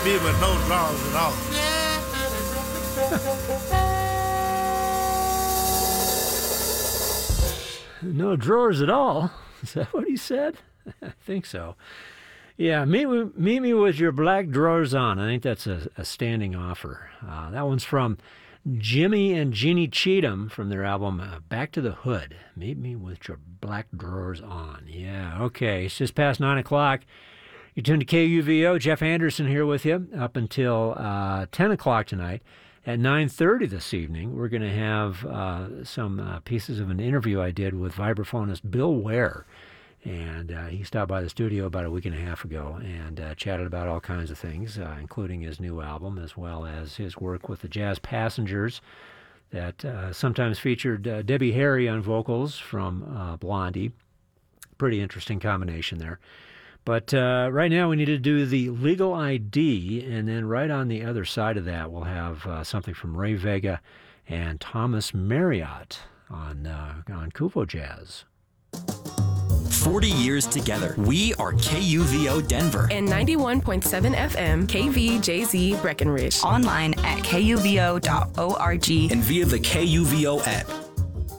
me with no drawers at all. No drawers at all? Is that what he said? I think so. Yeah, meet me with your black drawers on. I think that's a standing offer. That one's from Jimmy and Jeannie Cheatham from their album Back to the Hood. Meet me with your black drawers on. Yeah, okay. It's just past 9 o'clock. You're tuned to KUVO. Jeff Anderson here with you up until 10 o'clock tonight. At 9:30 this evening, we're going to have some pieces of an interview I did with vibraphonist Bill Ware. And he stopped by the studio about a week and a half ago and chatted about all kinds of things, including his new album, as well as his work with the Jazz Passengers that sometimes featured Debbie Harry on vocals from Blondie. Pretty interesting combination there. But right now we need to do the legal ID, and then right on the other side of that we'll have something from Ray Vega and Thomas Marriott on Kuvo Jazz. 40 years together. We are KUVO Denver. And 91.7 FM KVJZ Breckenridge. Online at kuvo.org. And via the KUVO app.